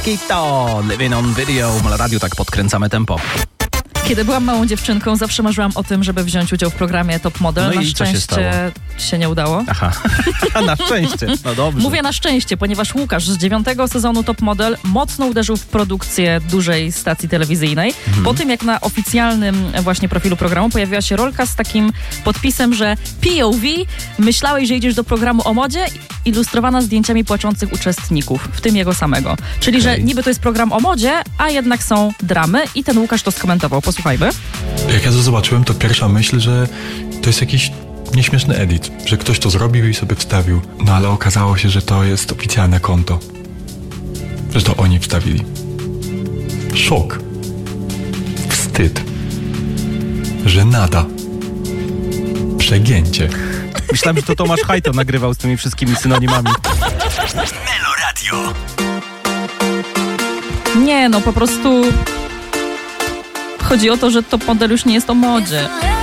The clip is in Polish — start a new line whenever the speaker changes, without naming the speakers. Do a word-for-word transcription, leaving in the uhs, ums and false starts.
Chiquito, Living on Video. Na radiu tak podkręcamy tempo.
Kiedy byłam małą dziewczynką, zawsze marzyłam o tym, żeby wziąć udział w programie Top Model.
No
na
i co się
szczęście się nie udało.
Aha, na szczęście. No dobrze.
Mówię na szczęście, ponieważ Łukasz z dziewiątego sezonu Top Model mocno uderzył w produkcję dużej stacji telewizyjnej. Mhm. Po tym, jak na oficjalnym właśnie profilu programu pojawiła się rolka z takim podpisem, że P O V, myślałeś, że idziesz do programu o modzie, ilustrowana zdjęciami płaczących uczestników, w tym jego samego. Czyli, okay. że niby to jest program o modzie, a jednak są dramy i ten Łukasz to skomentował. Posłuchajmy.
Jak ja to zobaczyłem, to pierwsza myśl, że to jest jakiś nieśmieszny edit, że ktoś to zrobił i sobie wstawił. No ale okazało się, że to jest oficjalne konto. Że to oni wstawili. Szok. Wstyd. Żenada. Przegięcie.
Myślałem, że to Tomasz Hajto nagrywał z tymi wszystkimi synonimami.
Melo Radio.
Nie, no po prostu chodzi o to, że Top Model już nie jest o modzie.